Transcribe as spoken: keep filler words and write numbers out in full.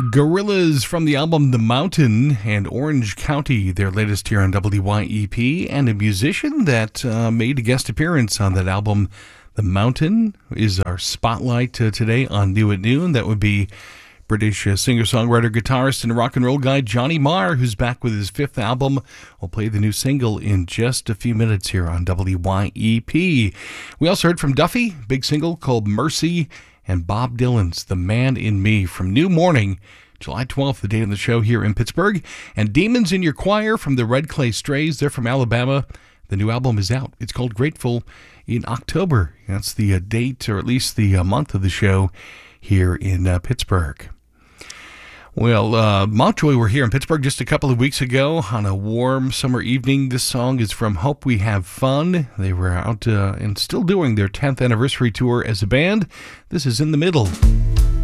Gorillaz from the album The Mountain and Orange County, their latest here on W Y E P, and a musician that uh, made a guest appearance on that album, The Mountain, is our spotlight uh, today on New at Noon. That would be British uh, singer-songwriter, guitarist, and rock and roll guy Johnny Marr, who's back with his fifth album. We'll play the new single in just a few minutes here on W Y E P. We also heard from Duffy, big single called Mercy, and Bob Dylan's The Man in Me from New Morning, July twelfth, the date of the show here in Pittsburgh. And Demons in Your Choir from the Red Clay Strays. They're from Alabama. The new album is out. It's called Grateful in October. That's the uh, date, or at least the uh, month of the show here in uh, Pittsburgh. Well, uh, Montjoy were here in Pittsburgh just a couple of weeks ago on a warm summer evening. This song is from Hope We Have Fun. They were out uh, and still doing their tenth anniversary tour as a band. This is In the Middle.